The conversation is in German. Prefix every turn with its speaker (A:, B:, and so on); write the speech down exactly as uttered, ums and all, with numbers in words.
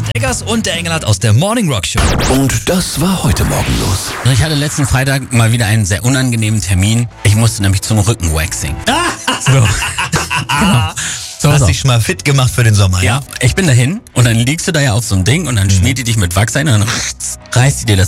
A: Eggers und der Engelhardt aus der Morning Rock Show.
B: Und das war heute Morgen los.
C: Ich hatte letzten Freitag mal wieder einen sehr unangenehmen Termin. Ich musste nämlich zum Rückenwaxing. So. Genau. So,
A: Hast
C: so.
A: dich schon mal fit gemacht für den Sommer,
C: Ja, ich bin dahin und dann liegst du da ja auf so einem Ding und dann schmiert die dich mit Wachs ein und dann reißt die dir das